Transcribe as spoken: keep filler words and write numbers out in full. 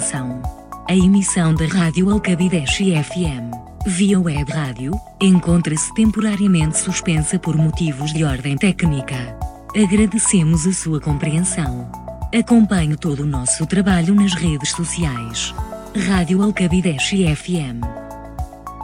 Atenção! A emissão da Rádio Alcabideche F M, via web rádio, encontra-se temporariamente suspensa por motivos de ordem técnica. Agradecemos a sua compreensão. Acompanhe todo o nosso trabalho nas redes sociais. Rádio Alcabideche F M.